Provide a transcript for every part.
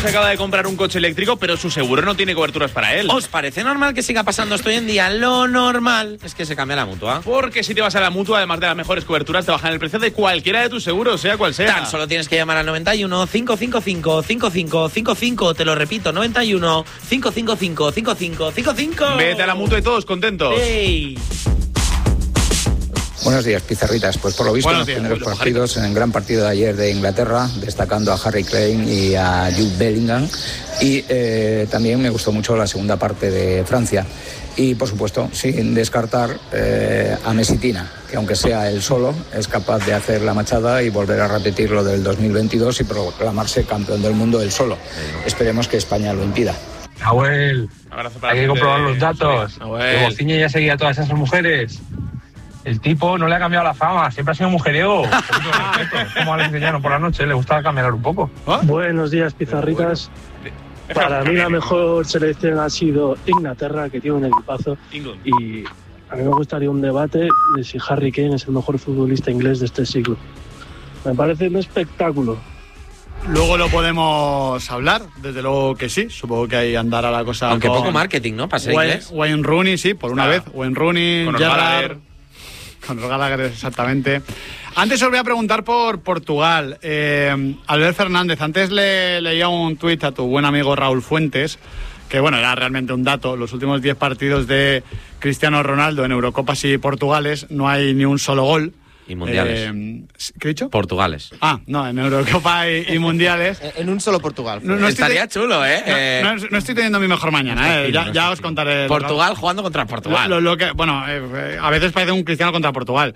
se acaba de comprar un coche eléctrico, pero su seguro no tiene coberturas para él. ¿Os parece normal que siga pasando esto hoy en día? Lo normal es que se cambie la Mutua. Porque si te vas a la Mutua, además de las mejores coberturas, te bajan el precio de cualquiera de tus seguros, sea cual sea. Tan solo tienes que llamar al 91 555 5555. Te lo repito, 91 555 5555. Vete a la Mutua y todos contentos. ¡Ey! Buenos días, pizarritas. Pues por lo visto en los primeros partidos, en el gran partido de ayer de Inglaterra, destacando a Harry Kane y a Jude Bellingham. Y también me gustó mucho la segunda parte de Francia. Y por supuesto, sin descartar a Messitina, que aunque sea él solo, es capaz de hacer la machada y volver a repetir lo del 2022 y proclamarse campeón del mundo él solo. Esperemos que España lo impida. Nahuel, hay que comprobar los datos. Que Bociña ya seguía a todas esas mujeres. El tipo no le ha cambiado la fama, siempre ha sido mujeriego. Como Alex de Llano por la noche, le gustaba cambiar un poco. Buenos días, pizarritas. Para mí la mejor selección ha sido Inglaterra, que tiene un equipazo. Y a mí me gustaría un debate de si Harry Kane es el mejor futbolista inglés de este siglo. Me parece un espectáculo. Luego lo podemos hablar, desde luego que sí. Supongo que ahí andará la cosa. Aunque poco marketing, ¿no? Para ser inglés. Wayne Rooney, sí, por una vez. Wayne Rooney, Gerrard. Con los Gallagher, exactamente. Antes os voy a preguntar por Portugal. Albert Fernández, antes le leía un tuit a tu buen amigo Raúl Fuentes, que bueno, era realmente un dato. Los últimos 10 partidos de Cristiano Ronaldo en Eurocopas y Portugales no hay ni un solo gol. Y mundiales. ¿Qué he dicho? Portugales. No, en Eurocopa y mundiales. En un solo Portugal. No estaría chulo, ¿eh? No estoy teniendo mi mejor mañana, ya os contaré. Portugal jugando contra Portugal. A veces parece un Cristiano contra Portugal.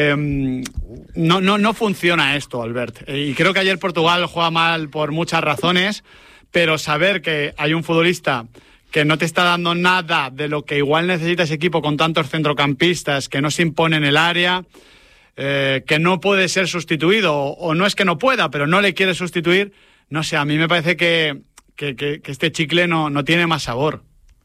No funciona esto, Albert. Y creo que ayer Portugal juega mal por muchas razones, pero saber que hay un futbolista que no te está dando nada de lo que igual necesita ese equipo con tantos centrocampistas, que no se impone en el área, que no puede ser sustituido, o no es que no pueda, pero no le quiere sustituir, no sé, a mí me parece que este chicle no tiene más sabor.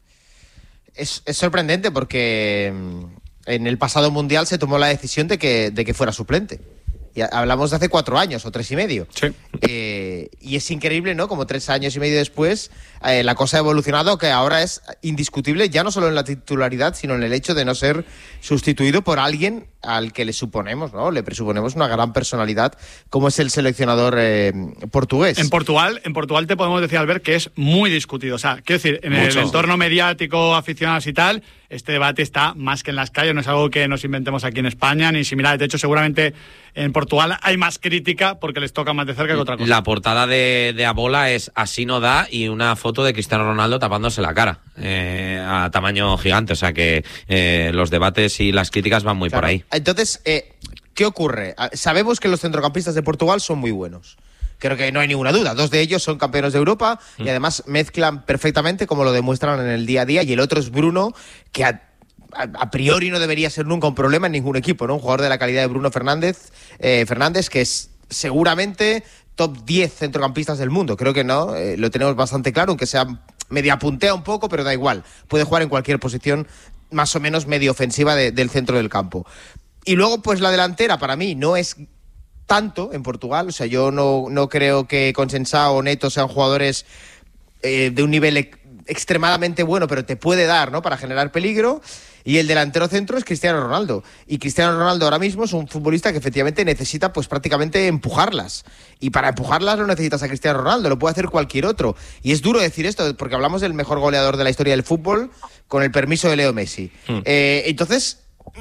Es sorprendente porque en el pasado Mundial se tomó la decisión de que fuera suplente. Y hablamos de hace 4 años o 3 y medio. Sí. Y es increíble, ¿no? Como 3 años y medio después, la cosa ha evolucionado, que ahora es indiscutible, ya no solo en la titularidad, sino en el hecho de no ser sustituido por alguien al que le suponemos, ¿no? Le presuponemos una gran personalidad, como es el seleccionador portugués. En Portugal te podemos decir, Albert, que es muy discutido. O sea, quiero decir, en el entorno mediático, aficionados y tal, este debate está más que en las calles, no es algo que nos inventemos aquí en España, ni similar. De hecho, seguramente en Portugal hay más crítica porque les toca más de cerca que otra cosa. La portada de Abola es Así no da y una foto de Cristiano Ronaldo tapándose la cara a tamaño gigante. O sea que los debates y las críticas van muy por ahí. Entonces, ¿qué ocurre? Sabemos que los centrocampistas de Portugal son muy buenos. Creo que no hay ninguna duda. 2 de ellos son campeones de Europa y además mezclan perfectamente, como lo demuestran en el día a día. Y el otro es Bruno, que a priori no debería ser nunca un problema en ningún equipo, ¿no? Un jugador de la calidad de Bruno Fernández, que es seguramente top 10 centrocampistas del mundo. Creo que no, lo tenemos bastante claro, aunque sea media puntea un poco, pero da igual. Puede jugar en cualquier posición más o menos medio ofensiva del centro del campo. Y luego, pues la delantera para mí no es tanto en Portugal. O sea, yo no creo que Consensao o Neto sean jugadores de un nivel extremadamente bueno, pero te puede dar, ¿no?, para generar peligro. Y el delantero centro es Cristiano Ronaldo. Y Cristiano Ronaldo ahora mismo es un futbolista que efectivamente necesita pues prácticamente empujarlas. Y para empujarlas no necesitas a Cristiano Ronaldo, lo puede hacer cualquier otro. Y es duro decir esto, porque hablamos del mejor goleador de la historia del fútbol, con el permiso de Leo Messi. Entonces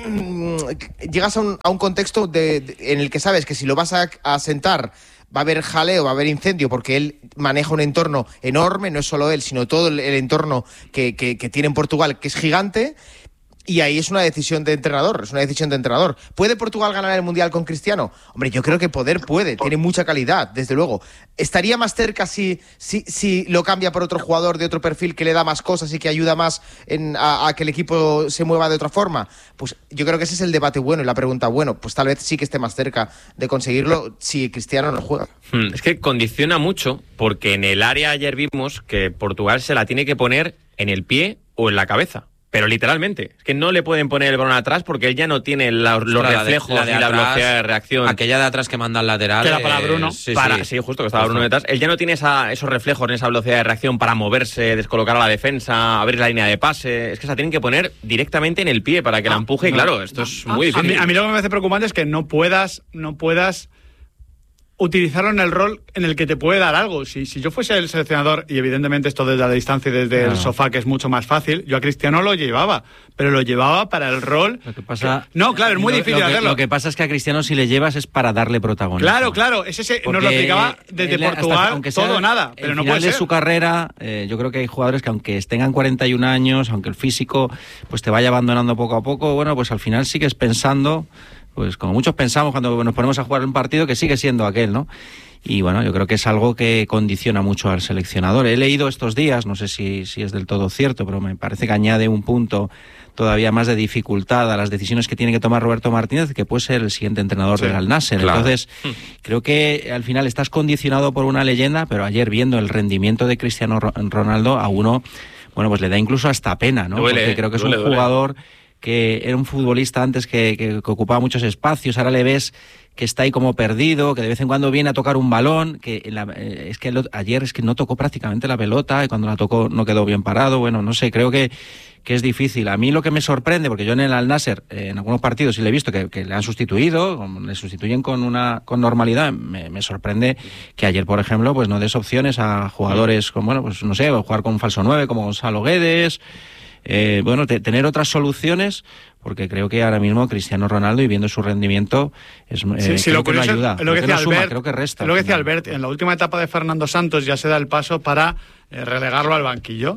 llegas a un contexto en el que sabes que si lo vas a sentar va a haber jaleo, va a haber incendio, porque él maneja un entorno enorme, no es solo él, sino todo el entorno que tiene en Portugal, que es gigante. Y ahí es una decisión de entrenador, ¿Puede Portugal ganar el Mundial con Cristiano? Hombre, yo creo que puede, tiene mucha calidad, desde luego. ¿Estaría más cerca si lo cambia por otro jugador de otro perfil que le da más cosas y que ayuda más a que el equipo se mueva de otra forma? Pues yo creo que ese es el debate bueno y la pregunta, bueno, pues tal vez sí que esté más cerca de conseguirlo si Cristiano no juega. Es que condiciona mucho, porque en el área ayer vimos que Portugal se la tiene que poner en el pie o en la cabeza. Pero literalmente, es que no le pueden poner el balón atrás porque él ya no tiene los reflejos y la velocidad de reacción. Aquella de atrás que manda al lateral. Que era para Bruno. Sí, justo, que estaba Bruno detrás. Él ya no tiene esos reflejos en esa velocidad de reacción para moverse, descolocar a la defensa, abrir la línea de pase. Es que se la tienen que poner directamente en el pie para que la empuje. Y claro, esto es muy difícil. A mí lo que me parece preocupante es que no puedas utilizarlo en el rol en el que te puede dar algo. Si yo fuese el seleccionador, y evidentemente esto desde la distancia y desde el sofá, que es mucho más fácil, yo a Cristiano lo llevaba, pero lo llevaba para el rol. Lo que pasa, no, claro, es muy difícil hacerlo. Lo que pasa es que a Cristiano, si le llevas, es para darle protagonismo. Claro, es ese, nos lo explicaba desde Portugal, todo o nada, pero no puede ser. Al final de su carrera, yo creo que hay jugadores que aunque tengan 41 años, aunque el físico pues te vaya abandonando poco a poco, bueno, pues al final sigues pensando, pues como muchos pensamos cuando nos ponemos a jugar un partido, que sigue siendo aquel, ¿no? Y bueno, yo creo que es algo que condiciona mucho al seleccionador. He leído estos días, no sé si es del todo cierto, pero me parece que añade un punto todavía más de dificultad a las decisiones que tiene que tomar Roberto Martínez, que puede ser el siguiente entrenador del Al-Nassr. Claro. Entonces, creo que al final estás condicionado por una leyenda, pero ayer viendo el rendimiento de Cristiano Ronaldo, a uno, bueno, pues le da incluso hasta pena, ¿no? Porque creo que es un jugador que era un futbolista antes que ocupaba muchos espacios, ahora le ves que está ahí como perdido, que de vez en cuando viene a tocar un balón, que ayer es que no tocó prácticamente la pelota, y cuando la tocó no quedó bien parado. Bueno, no sé, creo que es difícil. A mí lo que me sorprende, porque yo en el Al-Nassr, en algunos partidos sí le he visto que le han sustituido, le sustituyen con normalidad, me sorprende que ayer, por ejemplo, pues no des opciones a jugadores como, bueno, pues no sé, jugar con un falso 9 como Gonzalo Guedes. Tener otras soluciones, porque creo que ahora mismo Cristiano Ronaldo, y viendo su rendimiento, creo que no ayuda. Lo que decía Albert, creo que resta. Lo que decía Albert, en la última etapa de Fernando Santos ya se da el paso para relegarlo al banquillo.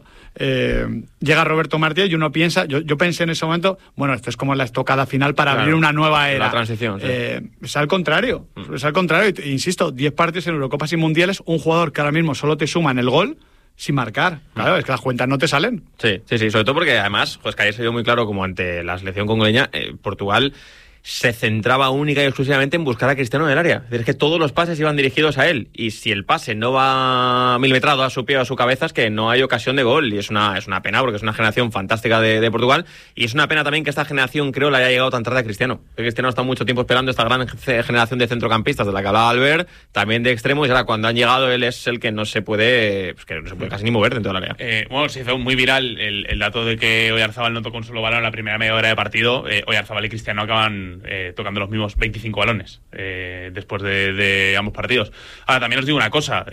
Llega Roberto Martínez y uno piensa, yo pensé en ese momento, bueno, esto es como la estocada final para abrir una nueva era. La transición, sí. Es al contrario, insisto, 10 partidos en Eurocopas y Mundiales, un jugador que ahora mismo solo te suma en el gol, sin marcar. Claro, es que las cuentas no te salen. Sí, sobre todo porque además, pues que ayer se dio muy claro como ante la selección congoleña, Portugal se centraba única y exclusivamente en buscar a Cristiano en el área. Es decir, es que todos los pases iban dirigidos a él, y si el pase no va milimetrado a su pie o a su cabeza, es que no hay ocasión de gol, y es una pena, porque es una generación fantástica de Portugal, y es una pena también que esta generación, creo, le haya llegado tan tarde a Cristiano. Cristiano ha estado mucho tiempo esperando esta gran generación de centrocampistas de la que hablaba Albert, también de extremos, y ahora cuando han llegado él es el que no se puede casi ni mover dentro del área. Bueno, se hizo muy viral el dato de que Oyarzabal no tocó un solo balón en la primera media hora de partido. Oyarzabal y Cristiano acaban tocando los mismos 25 balones después de ambos partidos. Ahora, también os digo una cosa,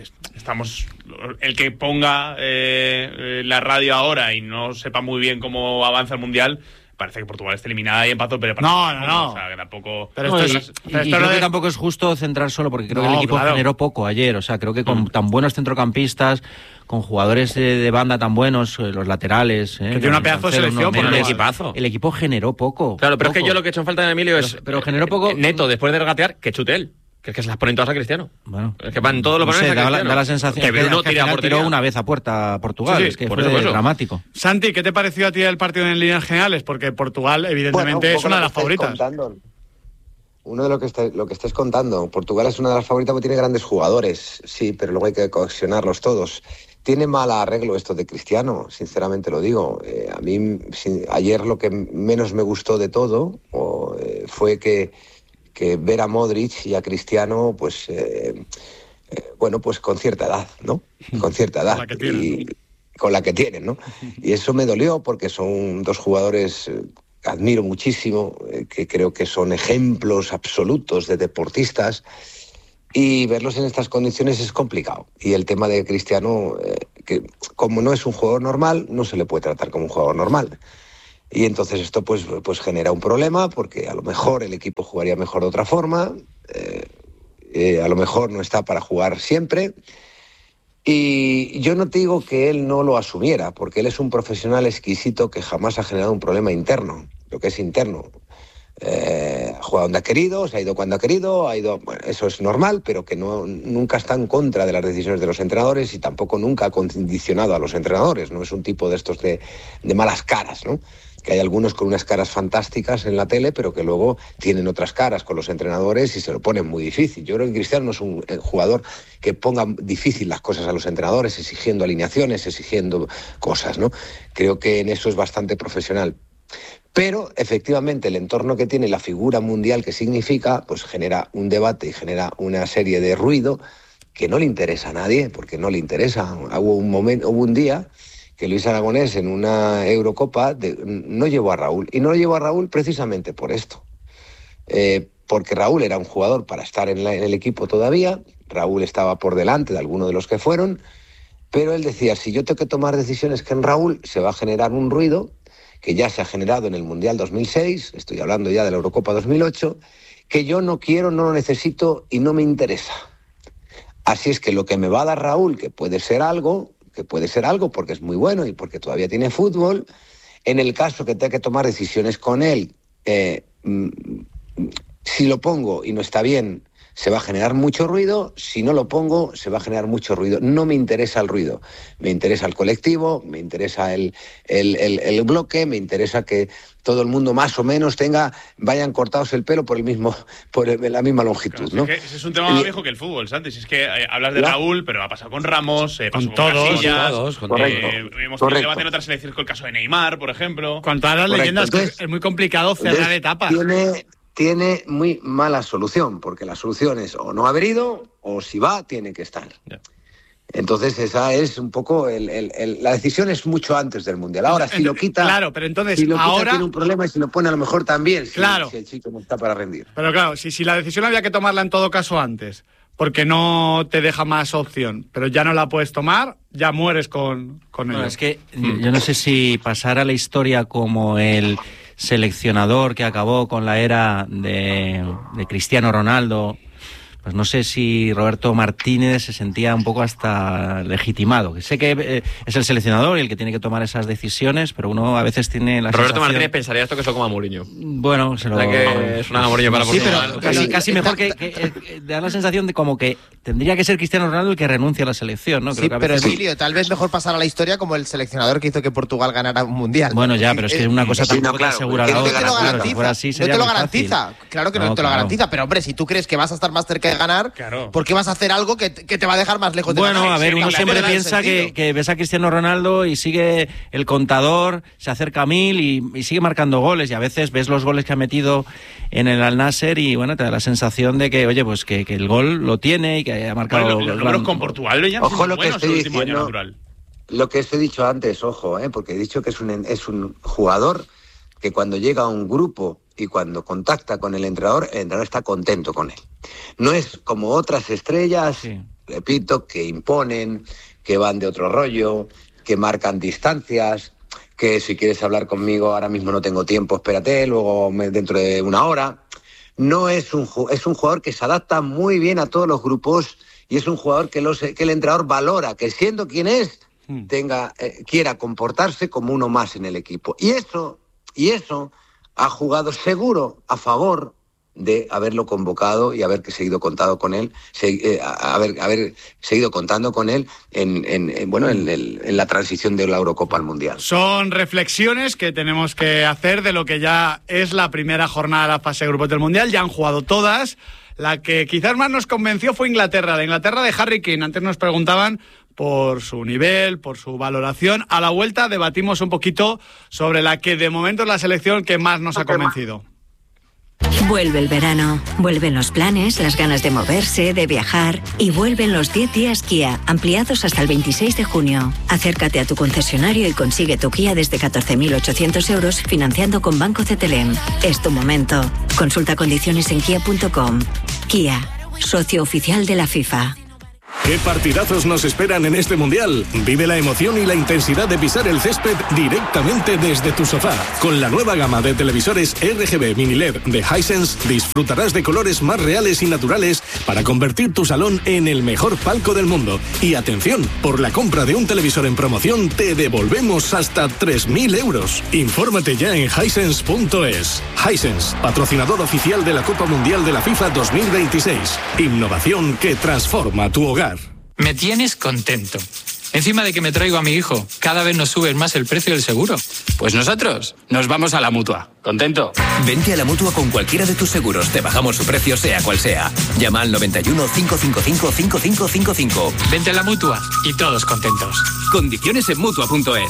el que ponga la radio ahora y no sepa muy bien cómo avanza el Mundial, parece que Portugal está eliminada y empató, pero no. O sea, que tampoco. Pero creo que tampoco es justo centrar solo, porque creo que el equipo generó poco ayer. O sea, creo que con tan buenos centrocampistas, con jugadores de banda tan buenos, los laterales. Que tiene una pedazo de selección, por el equipazo. El equipo generó poco. Claro, pero es que yo lo que he hecho en falta de Emilio pero generó poco. Neto, después de regatear, que chute él. Que es que se las ponen todas a Cristiano. Bueno, es que van todos los balones a Cristiano. Da la sensación que Bruno tiró una vez a puerta a Portugal. Es que fue dramático. Santi, ¿qué te pareció a ti el partido en líneas generales? Porque Portugal, evidentemente, es una de las favoritas. Uno de lo que estés contando. Portugal es una de las favoritas porque tiene grandes jugadores, sí, pero luego hay que cohesionarlos todos. Tiene mal arreglo esto de Cristiano, sinceramente lo digo. A mí, ayer lo que menos me gustó de todo fue que ver a Modric y a Cristiano, pues, pues con cierta edad, ¿no? Con cierta edad. Con la que tienen, ¿no? Y eso me dolió porque son dos jugadores que admiro muchísimo, que creo que son ejemplos absolutos de deportistas, y verlos en estas condiciones es complicado. Y el tema de Cristiano, que como no es un jugador normal, no se le puede tratar como un jugador normal. Y entonces esto pues genera un problema, porque a lo mejor el equipo jugaría mejor de otra forma, a lo mejor no está para jugar siempre. Y yo no te digo que él no lo asumiera, porque él es un profesional exquisito que jamás ha generado un problema interno, lo que es interno. Ha jugado donde ha querido, se ha ido cuando ha querido, bueno, eso es normal, pero que nunca está en contra de las decisiones de los entrenadores y tampoco nunca ha condicionado a los entrenadores. No es un tipo de estos de malas caras, ¿no? Que hay algunos con unas caras fantásticas en la tele, pero que luego tienen otras caras con los entrenadores y se lo ponen muy difícil. Yo creo que Cristiano no es un jugador que ponga difícil las cosas a los entrenadores, exigiendo alineaciones, exigiendo cosas, ¿no? Creo que en eso es bastante profesional. Pero, efectivamente, el entorno que tiene, la figura mundial que significa, pues genera un debate y genera una serie de ruido que no le interesa a nadie, porque no le interesa. Hubo un día que Luis Aragonés en una Eurocopa no llevó a Raúl. Y no lo llevó a Raúl precisamente por esto. Porque Raúl era un jugador para estar en el equipo todavía. Raúl estaba por delante de alguno de los que fueron. Pero él decía, si yo tengo que tomar decisiones que en Raúl, se va a generar un ruido que ya se ha generado en el Mundial 2006, estoy hablando ya de la Eurocopa 2008, que yo no quiero, no lo necesito y no me interesa. Así es que lo que me va a dar Raúl, que puede ser algo porque es muy bueno y porque todavía tiene fútbol, en el caso que tenga que tomar decisiones con él, si lo pongo y no está bien, se va a generar mucho ruido. Si no lo pongo, se va a generar mucho ruido. No me interesa el ruido, me interesa el colectivo, me interesa el bloque, me interesa que todo el mundo más o menos vayan cortados el pelo por la misma longitud, ¿no? Es que ese es un tema más viejo que el fútbol, Santi. Es que hablas de Raúl, pero ha pasado con Ramos, pasó con Casillas, hemos tenido debate en otras selecciones con el caso de Neymar, por ejemplo. Con todas las leyendas, entonces, es muy complicado cerrar etapas. Tiene muy mala solución, porque la solución es o no haber ido, o si va, tiene que estar. Yeah. Entonces esa es un poco la decisión es mucho antes del Mundial. Ahora, si lo quita, claro, pero entonces si lo quita, ahora tiene un problema, y si lo pone a lo mejor también, claro, si el chico no está para rendir. Pero claro, si la decisión había que tomarla en todo caso antes, porque no te deja más opción, pero ya no la puedes tomar, ya mueres con ello. Es que yo no sé si pasar a la historia como el seleccionador que acabó con la era de Cristiano Ronaldo, pues no sé si Roberto Martínez se sentía un poco hasta legitimado. Sé que es el seleccionador y el que tiene que tomar esas decisiones, pero uno a veces tiene la Roberto sensación... Martínez pensaría esto que es como a Mourinho. Bueno, se lo... que es una Mourinho para Portugal. Sí, pero casi mejor que da la sensación de como que tendría que ser Cristiano Ronaldo el que renuncie a la selección, ¿no? Creo que pero Emilio, tal vez mejor pasar a la historia como el seleccionador que hizo que Portugal ganara un mundial. Bueno, ya, pero es que una cosa tampoco te asegura la otra. No te lo garantiza. Claro que no te lo garantiza, pero hombre, si tú crees que vas a estar más cerca de ganar, ¿por qué vas a hacer algo que te va a dejar más lejos de ganar? Bueno, a ver, uno siempre piensa que ves a Cristiano Ronaldo y sigue el contador, se acerca a 1000 y sigue marcando goles, y a veces ves los goles que ha metido en el Al-Nassr y bueno, te da la sensación de que, oye, pues que el gol lo tiene y que ha marcado... Los números con Portugal ya ojo lo que estoy diciendo, lo que os he dicho antes, ojo, porque he dicho que es un jugador que cuando llega a un grupo y cuando contacta con el entrenador está contento con él. No es como otras estrellas, sí, repito, que imponen, que van de otro rollo, que marcan distancias, que si quieres hablar conmigo ahora mismo no tengo tiempo, espérate, luego dentro de una hora. No es un jugador que se adapta muy bien a todos los grupos y es un jugador que el entrenador valora, que siendo quien es, quiera comportarse como uno más en el equipo. Y eso ha jugado seguro a favor de haberlo convocado y haber seguido contando con él, haber seguido contando con él en la transición de la Eurocopa al Mundial. Son reflexiones que tenemos que hacer de lo que ya es la primera jornada de la fase de grupos del Mundial. Ya han jugado todas. La que quizás más nos convenció fue Inglaterra, la Inglaterra de Harry Kane. Antes nos preguntaban por su nivel, por su valoración. A la vuelta debatimos un poquito sobre la que de momento es la selección que más nos ha convencido. Vuelve el verano, vuelven los planes, las ganas de moverse, de viajar, y vuelven los 10 días Kia, ampliados hasta el 26 de junio. Acércate a tu concesionario y consigue tu Kia desde 14.800 euros financiando con Banco CTLM. Es tu momento. Consulta condiciones en kia.com. Kia, socio oficial de la FIFA. ¿Qué partidazos nos esperan en este Mundial? Vive la emoción y la intensidad de pisar el césped directamente desde tu sofá. Con la nueva gama de televisores RGB Mini LED de Hisense disfrutarás de colores más reales y naturales para convertir tu salón en el mejor palco del mundo. Y atención, por la compra de un televisor en promoción te devolvemos hasta 3.000 euros. Infórmate ya en Hisense.es. Hisense, patrocinador oficial de la Copa Mundial de la FIFA 2026. Innovación que transforma tu hogar. Me tienes contento. Encima de que me traigo a mi hijo, cada vez nos subes más el precio del seguro. Pues nosotros nos vamos a la Mutua. ¿Contento? Vente a la Mutua con cualquiera de tus seguros. Te bajamos su precio sea cual sea. Llama al 91 555 5555. Vente a la Mutua y todos contentos. Condiciones en Mutua.es.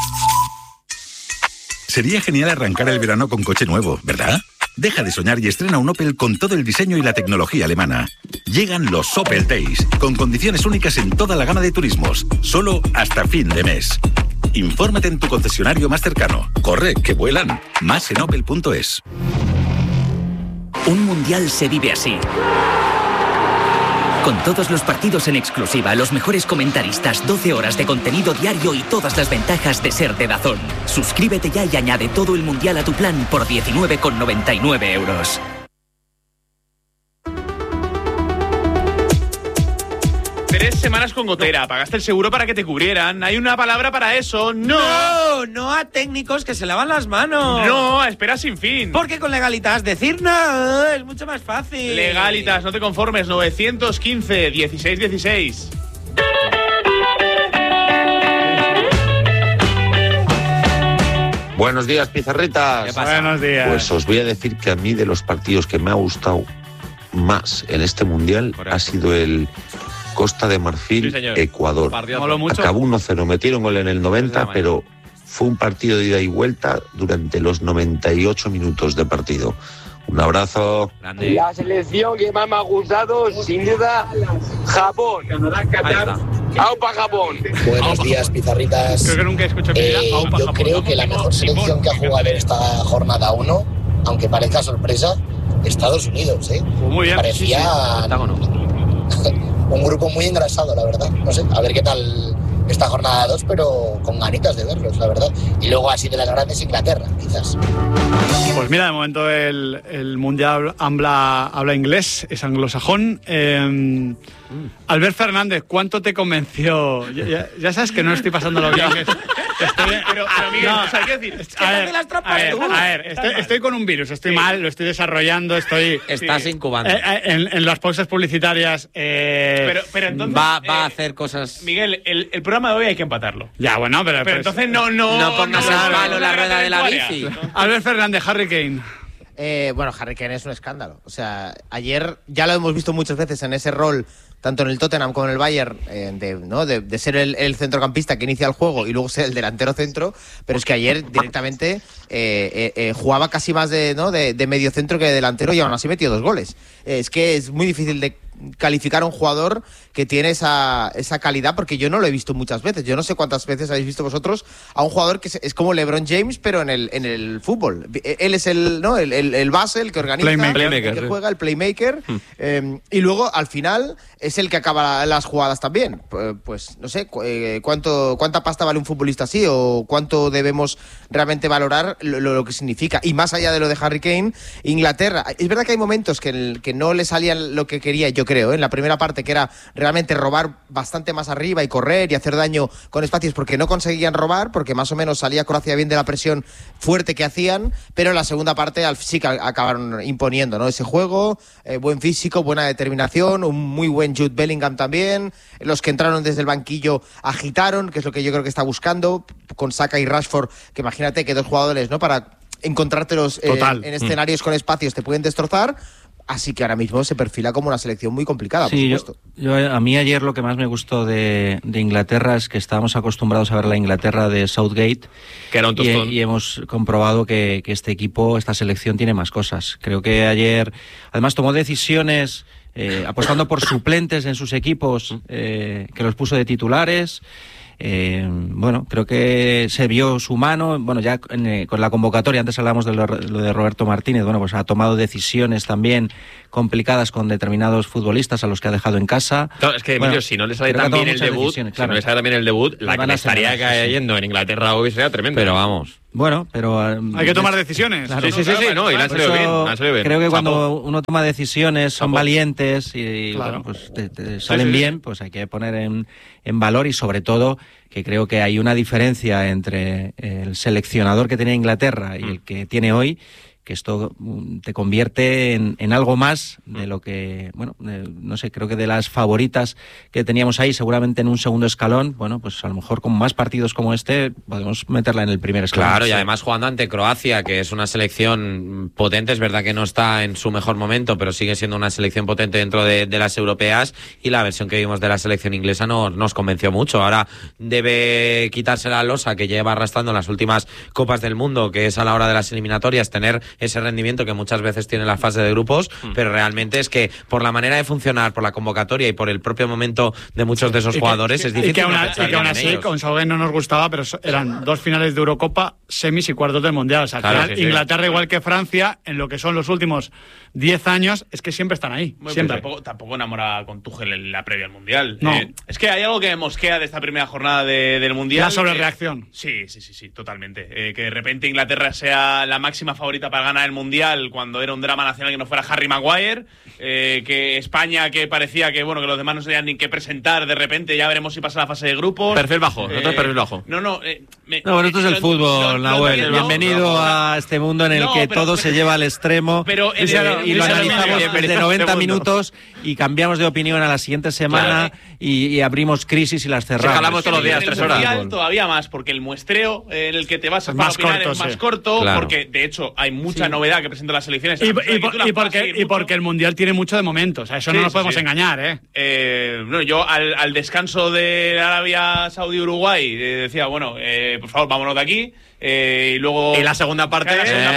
Sería genial arrancar el verano con coche nuevo, ¿verdad? Deja de soñar y estrena un Opel con todo el diseño y la tecnología alemana. Llegan los Opel Days, con condiciones únicas en toda la gama de turismos, solo hasta fin de mes. Infórmate en tu concesionario más cercano. Corre, que vuelan. Más en opel.es. Un mundial se vive así. Con todos los partidos en exclusiva, los mejores comentaristas, 12 horas de contenido diario y todas las ventajas de ser de DAZN. Suscríbete ya y añade todo el mundial a tu plan por 19,99 €. 3 semanas con gotera. Pagaste el seguro para que te cubrieran. Hay una palabra para eso. No a técnicos que se lavan las manos. No, a espera sin fin. Porque con Legalitas decir no es mucho más fácil. Legalitas, no te conformes. 915 16 16. Buenos días, pizarritas. Buenos días. Pues os voy a decir que a mí de los partidos que me ha gustado más en este Mundial ha sido el Costa de Marfil, sí, Ecuador. Acabó 1-0, metieron gol en el 90, pero fue un partido de ida y vuelta durante los 98 minutos de partido. Un abrazo. Grande. La selección que más me ha gustado, sin duda, Japón. ¡Aupa Japón! Buenos días, pizarritas. Creo que nunca he escuchado yo creo que la mejor selección que ha jugado en esta jornada 1, aunque parezca sorpresa, Estados Unidos, ¿eh? Muy bien. Parecía un grupo muy engrasado, la verdad. No sé, a ver qué tal esta jornada 2, pero con ganitas de verlos, la verdad. Y luego así de las grandes, Inglaterra, quizás. Pues mira, de momento el Mundial habla inglés, es anglosajón. Albert Fernández, ¿cuánto te convenció? Ya sabes que no estoy pasando lo bien. Pero Miguel, no, o sea, quiero decir, estoy con un virus, estoy mal, lo estoy desarrollando, Estás incubando. En las pausas publicitarias. Pero entonces va a hacer cosas. Miguel, el programa de hoy hay que empatarlo. Ya, bueno, pero entonces no pongas malo la rueda de la bici. Albert Fernández, Harry Kane. Bueno, Harry Kane es un escándalo. O sea, ayer ya lo hemos visto muchas veces en ese rol, tanto en el Tottenham como en el Bayern, de ser el centrocampista que inicia el juego y luego ser el delantero centro, pero es que ayer directamente jugaba casi más de medio centro que de delantero y aún así metió 2 goles. Es que es muy difícil de calificar a un jugador que tiene esa calidad, porque yo no lo he visto muchas veces. Yo no sé cuántas veces habéis visto vosotros a un jugador que es como LeBron James, pero en el fútbol. Él es el base, el que organiza, el que juega, el playmaker, y luego al final es el que acaba las jugadas también. Pues no sé cuánta pasta vale un futbolista así, o cuánto debemos realmente valorar lo que significa. Y más allá de lo de Harry Kane, Inglaterra, es verdad que hay momentos que no le salían lo que quería, yo creo, en la primera parte, que era realmente robar bastante más arriba y correr y hacer daño con espacios, porque no conseguían robar, porque más o menos salía Croacia bien de la presión fuerte que hacían, pero en la segunda parte sí que acabaron imponiendo, ¿no? Ese juego, buen físico, buena determinación, un muy buen Jude Bellingham también, los que entraron desde el banquillo agitaron, que es lo que yo creo que está buscando, con Saka y Rashford, que imagínate que 2 jugadores, ¿no?, para encontrártelos en escenarios con espacios te pueden destrozar. Así que ahora mismo se perfila como una selección muy complicada, por supuesto. A mí ayer lo que más me gustó de Inglaterra es que estábamos acostumbrados a ver la Inglaterra de Southgate, que era un tostón. Y hemos comprobado que este equipo, esta selección, tiene más cosas. Creo que ayer, además, tomó decisiones apostando por suplentes en sus equipos, que los puso de titulares. bueno, creo que se vio su mano, bueno, ya con la convocatoria, antes hablábamos de lo de Roberto Martínez, bueno, pues ha tomado decisiones también complicadas con determinados futbolistas a los que ha dejado en casa. Claro, es que, Emilio, si no le sale tan bien el debut, la que le estaría cayendo en Inglaterra hoy sería tremendo. Pero vamos. Bueno, pero... hay que tomar decisiones. Claro, sí, no, y le han salido bien. Creo que cuando uno toma decisiones, son valientes y bueno, pues te salen bien, pues hay que poner en valor, y sobre todo que creo que hay una diferencia entre el seleccionador que tenía Inglaterra y el que tiene hoy, que esto te convierte en algo más de lo que, bueno, no sé, creo que de las favoritas que teníamos ahí, seguramente en un segundo escalón, bueno, pues a lo mejor con más partidos como este podemos meterla en el primer escalón. Claro, y además jugando ante Croacia, que es una selección potente, es verdad que no está en su mejor momento, pero sigue siendo una selección potente dentro de las europeas, y la versión que vimos de la selección inglesa nos convenció mucho. Ahora debe quitarse la losa que lleva arrastrando en las últimas Copas del Mundo, que es a la hora de las eliminatorias tener ese rendimiento que muchas veces tiene la fase de grupos, pero realmente es que por la manera de funcionar, por la convocatoria y por el propio momento de muchos de esos jugadores es difícil. Y que aún así, con Southgate no nos gustaba, pero eran 2 finales de Eurocopa, semis y cuartos del Mundial. O sea, claro, al final, Inglaterra, igual que Francia, en lo que son los últimos 10 años, es que siempre están ahí. Bueno, siempre. Tampoco enamora con Tuchel en la previa al Mundial. No. Es que hay algo que me mosquea de esta primera jornada del Mundial. La sobrereacción. Sí, totalmente. Que de repente Inglaterra sea la máxima favorita para ganar el Mundial cuando era un drama nacional que no fuera Harry Maguire. Que España, que parecía que bueno que los demás no sabían ni qué presentar, de repente ya veremos si pasa la fase de grupos. Perfil bajo, perfil bajo. Bueno, esto es el fútbol, Nahuel. Bienvenido a este mundo en el que todo se lleva al extremo. Pero y lo analizamos desde 90 minutos y cambiamos de opinión a la siguiente semana, y abrimos crisis y las cerramos. Jalamos todos los días 3 horas. Todavía más, porque el muestreo en el que te vas a opinar es más corto, porque de hecho hay mucha novedad que presenta las selecciones. Y porque el Mundial tiene mucho de momento, o sea, eso no nos podemos engañar, yo al descanso de Arabia Saudí Uruguay decía, bueno, por favor, vámonos de aquí. Y luego en la segunda parte,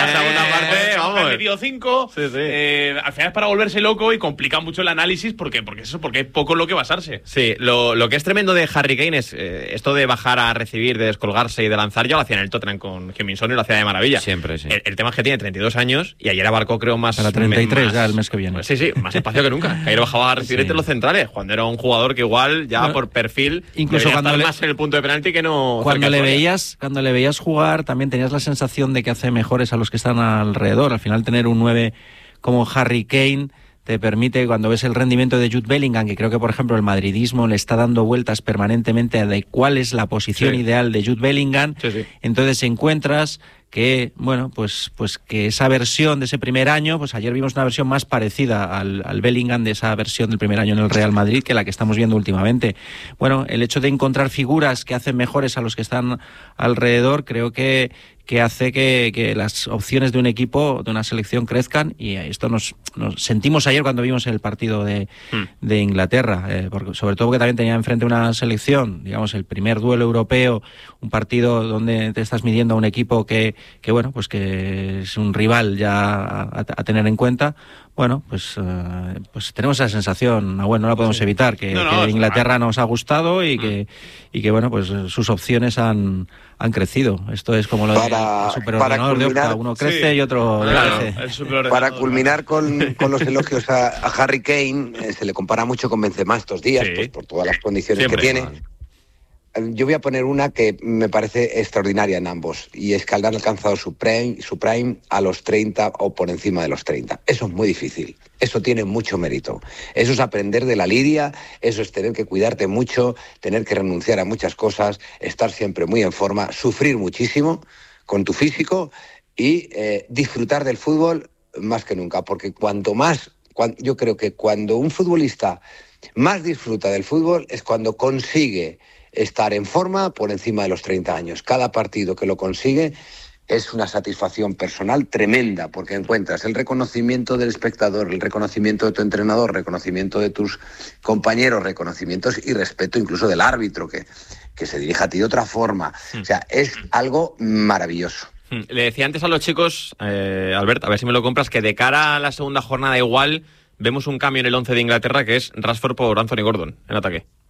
vamos, he metido 5. Al final es para volverse loco y complica mucho el análisis porque hay poco en lo que basarse. Sí, lo que es tremendo de Harry Kane es esto de bajar a recibir, de descolgarse y de lanzar. Ya lo hacía en el Tottenham con Heung-min-Son y lo hacía de maravilla. Siempre, sí. El tema es que tiene 32 años y ayer abarcó, creo, más... Para 33 ya el mes que viene. Sí, más espacio que nunca. Ayer bajaba a recibir entre los centrales, cuando era un jugador que igual ya por perfil incluso cuando estar más en el punto de penalti que no... Cuando le veías jugar, también tenías la sensación de que hace mejores a los que están alrededor. Al final, tener un 9 como Harry Kane te permite, cuando ves el rendimiento de Jude Bellingham, que creo que, por ejemplo, el madridismo le está dando vueltas permanentemente de cuál es la posición ideal de Jude Bellingham, entonces encuentras que, bueno, pues que esa versión de ese primer año, pues ayer vimos una versión más parecida al Bellingham de esa versión del primer año en el Real Madrid que la que estamos viendo últimamente. Bueno, el hecho de encontrar figuras que hacen mejores a los que están alrededor, creo que hace que las opciones de un equipo, de una selección, crezcan, y esto nos sentimos ayer cuando vimos el partido de Inglaterra, porque, sobre todo porque también tenía enfrente una selección, digamos, el primer duelo europeo, un partido donde te estás midiendo a un equipo que bueno, pues que es un rival ya a tener en cuenta. Bueno, pues tenemos esa sensación, Nahuel, no la podemos evitar, que Inglaterra nos ha gustado y que bueno, pues sus opciones han crecido. Esto es como lo del superordenador de Opta, uno crece y otro crece. Para culminar con los elogios a Harry Kane, se le compara mucho con Benzema estos días, pues por todas las condiciones que tiene. Yo voy a poner una que me parece extraordinaria en ambos, y es que han alcanzado su prime a los 30 o por encima de los 30. Eso es muy difícil, eso tiene mucho mérito. Eso es aprender de la lidia, eso es tener que cuidarte mucho, tener que renunciar a muchas cosas, estar siempre muy en forma, sufrir muchísimo con tu físico y disfrutar del fútbol más que nunca, porque yo creo que cuando un futbolista más disfruta del fútbol es cuando consigue estar en forma por encima de los 30 años. Cada partido que lo consigue es una satisfacción personal tremenda, porque encuentras el reconocimiento del espectador, el reconocimiento de tu entrenador, reconocimiento de tus compañeros, reconocimientos y respeto incluso del árbitro, que se dirija a ti de otra forma. O sea, es algo maravilloso. Le decía antes a los chicos, Albert, a ver si me lo compras, que de cara a la segunda jornada igual vemos un cambio en el 11 de Inglaterra, que es Rashford por Anthony Gordon en ataque.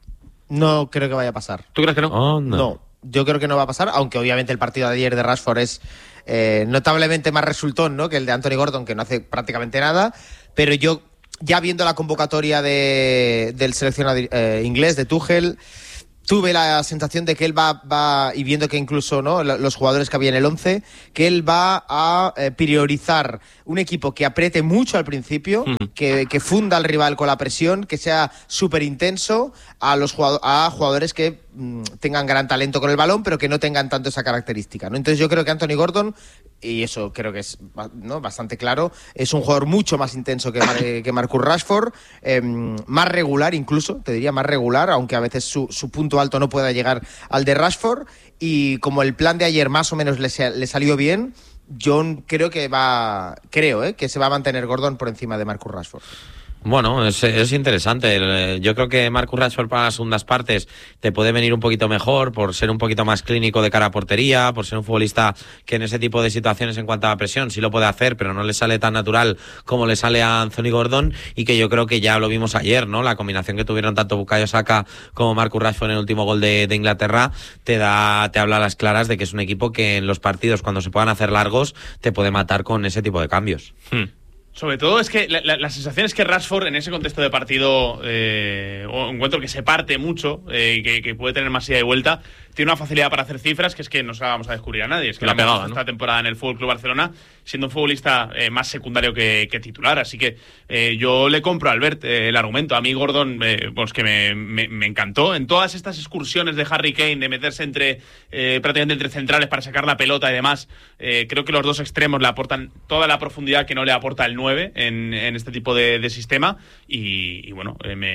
No creo que vaya a pasar. ¿Tú crees que no? Oh, no. No, yo creo que no va a pasar, aunque obviamente el partido de ayer de Rashford es notablemente más resultón, ¿no?, que el de Anthony Gordon, que no hace prácticamente nada, pero yo, ya viendo la convocatoria del seleccionador inglés, de Tuchel, tuve la sensación de que él va y viendo que incluso, ¿no?, los jugadores que había en el 11, que él va a priorizar un equipo que apriete mucho al principio, que funda al rival con la presión, que sea súper intenso a jugadores que tengan gran talento con el balón, pero que no tengan tanto esa característica, ¿no? Entonces yo creo que Anthony Gordon, y eso creo que es, ¿no?, bastante claro, es un jugador mucho más intenso que Marcus Rashford, más regular incluso, te diría más regular, aunque a veces su punto alto no pueda llegar al de Rashford, y como el plan de ayer más o menos le salió bien, yo creo que se va a mantener Gordon por encima de Marcus Rashford. Bueno, es interesante. Yo creo que Marcus Rashford para las segundas partes te puede venir un poquito mejor por ser un poquito más clínico de cara a portería, por ser un futbolista que en ese tipo de situaciones en cuanto a la presión sí lo puede hacer, pero no le sale tan natural como le sale a Anthony Gordon, y que yo creo que ya lo vimos ayer, ¿no? La combinación que tuvieron tanto Bukayo Saka como Marcus Rashford en el último gol de Inglaterra te habla a las claras de que es un equipo que en los partidos, cuando se puedan hacer largos, te puede matar con ese tipo de cambios. Sobre todo es que la sensación es que Rashford en ese contexto de partido, un encuentro que se parte mucho, que puede tener más ida y vuelta, tiene una facilidad para hacer cifras que es que no se la vamos a descubrir a nadie. Es que la pegaba, esta temporada en el FC Barcelona siendo un futbolista más secundario que titular. Así que yo le compro a Albert el argumento. A mí Gordon, pues que me encantó. En todas estas excursiones de Harry Kane, de meterse prácticamente entre centrales para sacar la pelota y demás, creo que los dos extremos le aportan toda la profundidad que no le aporta el 9 en este tipo de sistema. Y bueno,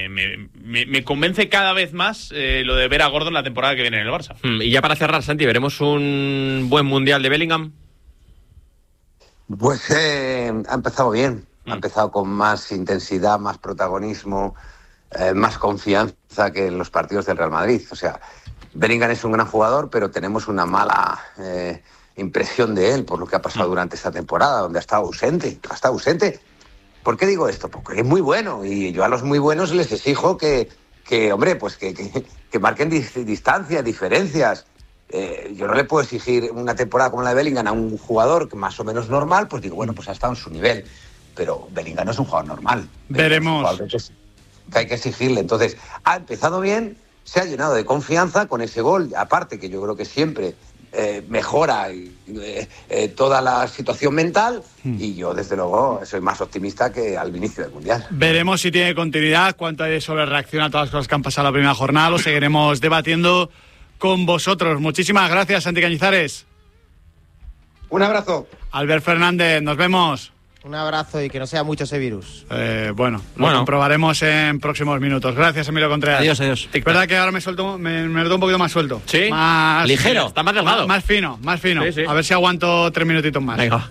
me convence cada vez más lo de ver a Gordon la temporada que viene en el Barça. Y ya para cerrar, Santi, ¿veremos un buen Mundial de Bellingham? Pues ha empezado bien. Ha empezado con más intensidad, más protagonismo, más confianza que en los partidos del Real Madrid. O sea, Bellingham es un gran jugador, pero tenemos una mala impresión de él por lo que ha pasado durante esta temporada, donde ha estado ausente. ¿Por qué digo esto? Porque es muy bueno, y yo a los muy buenos les exijo que hombre, pues que marquen distancias, diferencias. Yo no le puedo exigir una temporada como la de Bellingham a un jugador que más o menos normal, pues digo, bueno, pues ha estado en su nivel. Pero Bellingham no es un jugador normal. Veremos. Que hay que exigirle. Entonces, ha empezado bien, se ha llenado de confianza con ese gol, aparte que yo creo que siempre mejora toda la situación mental, y yo desde luego soy más optimista que al inicio del Mundial. Veremos si tiene continuidad, cuánto hay sobre reacción a todas las cosas que han pasado la primera jornada, lo seguiremos debatiendo con vosotros. Muchísimas gracias, Santi Cañizares. Un abrazo. Albert Fernández, nos vemos. Un abrazo y que no sea mucho ese virus. Bueno, lo comprobaremos en próximos minutos. Gracias, Emilio Contreras. Adiós. Es verdad que ahora me noto un poquito más suelto. Sí, más ligero, está más delgado. Más fino. Sí. A ver si aguanto 3 minutitos más. Venga.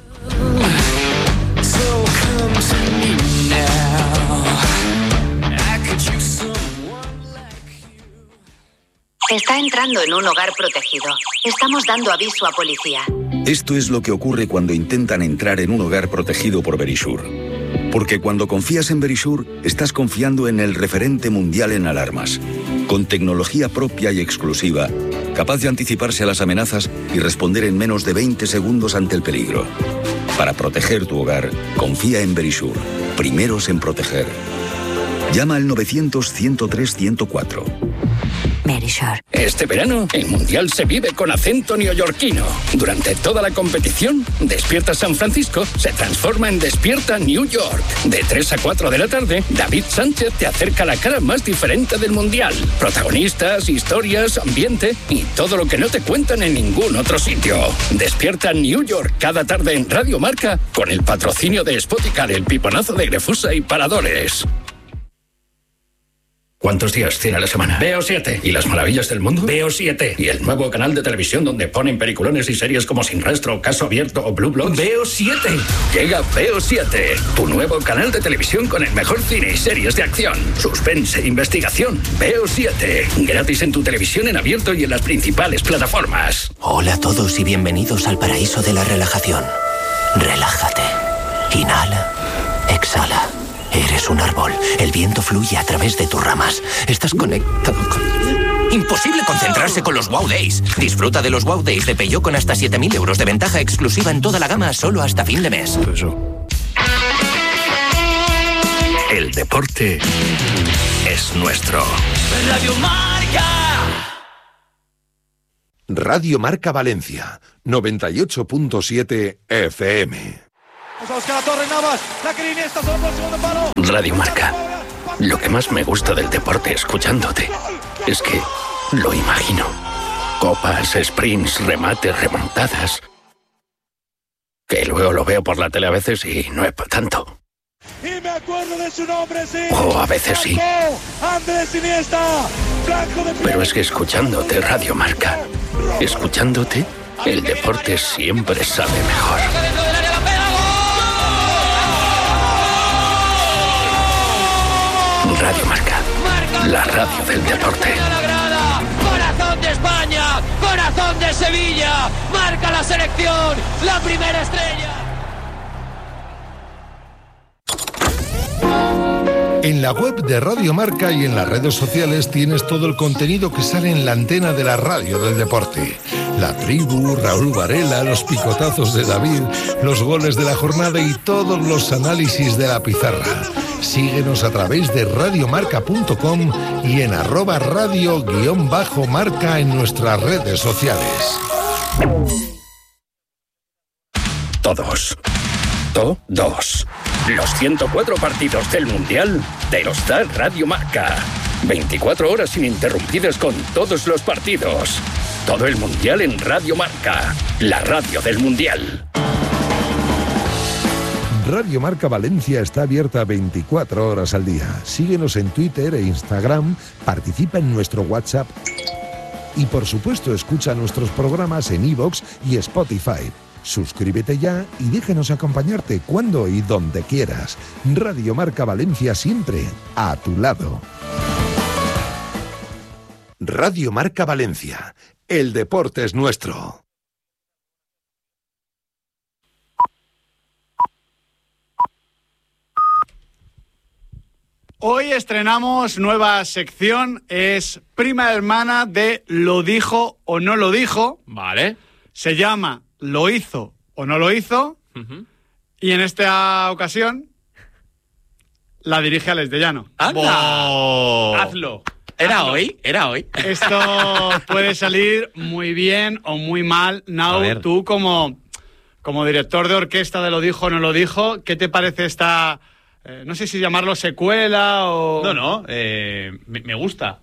Está entrando en un hogar protegido. Estamos dando aviso a policía. Esto es lo que ocurre cuando intentan entrar en un hogar protegido por Verisure. Porque cuando confías en Verisure, estás confiando en el referente mundial en alarmas. Con tecnología propia y exclusiva, capaz de anticiparse a las amenazas y responder en menos de 20 segundos ante el peligro. Para proteger tu hogar, confía en Verisure. Primeros en proteger. Llama al 900-103-104. Verisure. Este verano, el Mundial se vive con acento neoyorquino. Durante toda la competición, Despierta San Francisco se transforma en Despierta New York. De 3 a 4 de la tarde, David Sánchez te acerca la cara más diferente del Mundial. Protagonistas, historias, ambiente y todo lo que no te cuentan en ningún otro sitio. Despierta New York cada tarde en Radio Marca con el patrocinio de Spoticar, el piponazo de Grefusa y Paradores. ¿Cuántos días tiene la semana? Veo 7. ¿Y las maravillas del mundo? Veo 7. ¿Y el nuevo canal de televisión donde ponen peliculones y series como Sin Rastro, Caso Abierto o Blue Bloods? Veo 7. Llega Veo 7, tu nuevo canal de televisión con el mejor cine y series de acción, suspense e investigación. Veo 7. Gratis en tu televisión en abierto y en las principales plataformas. Hola a todos y bienvenidos al paraíso de la relajación. Relájate. Inhala. Exhala. Eres un árbol. El viento fluye a través de tus ramas. Estás conectado con... Imposible concentrarse con los Wow Days. Disfruta de los Wow Days de Peugeot con hasta 7.000 euros de ventaja exclusiva en toda la gama solo hasta fin de mes. El deporte es nuestro. Radio Marca. Radio Marca Valencia, 98.7 FM. Radio Marca. Lo que más me gusta del deporte escuchándote es que lo imagino. Copas, sprints, remates, remontadas. Que luego lo veo por la tele a veces y no es para tanto. Y me acuerdo de su nombre, sí. O a veces sí. Andrés Iniesta, blanco de... Pero es que escuchándote Radio Marca, escuchándote, el deporte siempre sabe mejor. Radio Marca, la radio del deporte. Corazón de España, corazón de Sevilla, marca la selección, la primera estrella. En la web de Radio Marca y en las redes sociales tienes todo el contenido que sale en la antena de la radio del deporte. La tribu, Raúl Varela, los picotazos de David, los goles de la jornada y todos los análisis de la pizarra. Síguenos a través de radiomarca.com y en @radio_marca en nuestras redes sociales. Todos. Los 104 partidos del Mundial te los da Radio Marca. 24 horas ininterrumpidas con todos los partidos. Todo el Mundial en Radio Marca, la radio del Mundial. Radio Marca Valencia está abierta 24 horas al día. Síguenos en Twitter e Instagram, participa en nuestro WhatsApp y por supuesto escucha nuestros programas en iVoox y Spotify. Suscríbete ya y déjanos acompañarte cuando y donde quieras. Radio Marca Valencia siempre a tu lado. Radio Marca Valencia. El deporte es nuestro. Hoy estrenamos nueva sección, es prima hermana de Lo dijo o no lo dijo. Vale. Se llama Lo hizo o no lo hizo. Y en esta ocasión la dirige Alex de Llano. ¡Anda! Hazlo. ¿Era hoy? Esto puede salir muy bien o muy mal. Nau, tú como director de orquesta de Lo dijo o no lo dijo, ¿qué te parece esta... no sé si llamarlo secuela o... No, me gusta.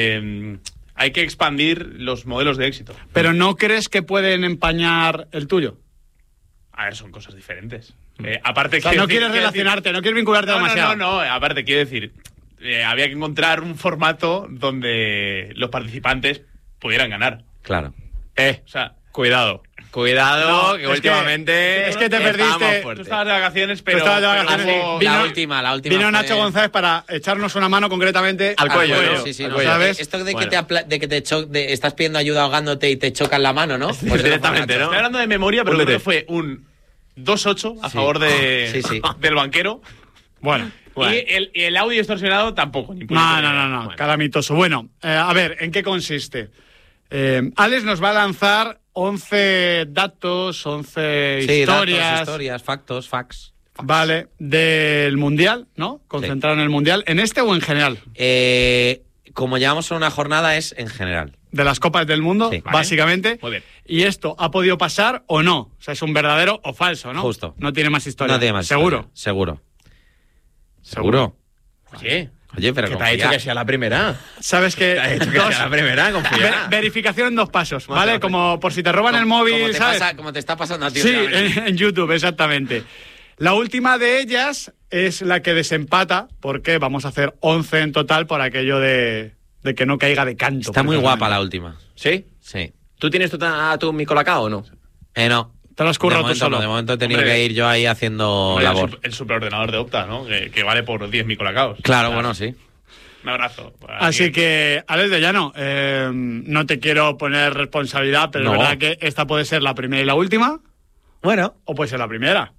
Hay que expandir los modelos de éxito. ¿Pero no crees que pueden empañar el tuyo? A ver, son cosas diferentes. Aparte, o sea, no quieres relacionarte, no quieres vincularte demasiado. No, aparte, quiero decir, había que encontrar un formato donde los participantes pudieran ganar. Claro. O sea, cuidado. Cuidado, que últimamente... Es que te perdiste. Tú estabas de vacaciones, pero... La última vino Nacho González para echarnos una mano concretamente al cuello. Sí, ¿no? ¿Sabes? Esto de que estás pidiendo ayuda ahogándote y te chocan la mano, ¿no? Pues directamente, ¿no? Estoy hablando de memoria, pero creo que fue un 2-8 a favor del banquero. Bueno. Y el audio distorsionado tampoco. No. Bueno. Calamitoso. Bueno, a ver, ¿en qué consiste? Alex nos va a lanzar 11 datos, 11 historias, facts. Vale, del Mundial, ¿no? Concentrado en el Mundial. ¿En este o en general? Como llevamos una jornada, es en general. De las Copas del Mundo, básicamente. Muy bien. ¿Y esto ha podido pasar o no? O sea, es un verdadero o falso, ¿no? Justo. No tiene más historia. No tiene más ¿Seguro? Historia. Seguro. Oye, pero ¿qué te ha hecho que sea la primera? ¿Sabes qué? Te ha hecho que sea la primera, confía. Verificación en 2 pasos, ¿vale? Como por si te roban el móvil, ¿sabes? Como te está pasando a ti. Sí, en YouTube, exactamente. La última de ellas es la que desempata, porque vamos a hacer 11 en total por aquello de que no caiga de canto. Está muy guapa la última. ¿Sí? Sí. ¿Tú tienes tu mi colacao o no? No. Te lo has currado tú solo. De momento he tenido que ir yo ahí haciendo labor. El superordenador de Opta, ¿no? Que vale por 10 micolacaos. Claro, bueno, sí. Un abrazo. Así que, Alex de Llano, no te quiero poner responsabilidad, pero es verdad que esta puede ser la primera y la última. Bueno. O puede ser la primera.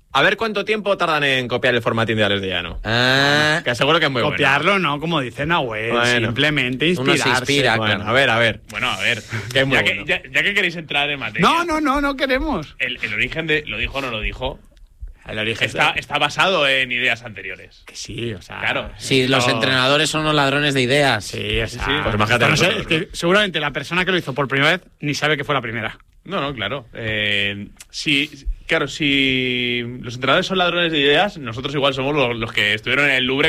A ver cuánto tiempo tardan en copiar el formatín de Alex de Llano. Que seguro que es muy bueno. Copiarlo no, como dice Nahuel, simplemente inspirarse. Uno se inspira, bueno, a ver. Bueno, a ver. Que es muy ya, bueno. ya que queréis entrar en materia. No queremos. El origen de... ¿Lo dijo o no lo dijo? El origen está basado en ideas anteriores. Que sí, o sea... Claro. Sí, los entrenadores son unos ladrones de ideas. Sí, o sea... Pues imagínate. No sé, es que seguramente la persona que lo hizo por primera vez ni sabe que fue la primera. No, claro. Claro, si los entrenadores son ladrones de ideas, nosotros igual somos los que estuvieron en el Louvre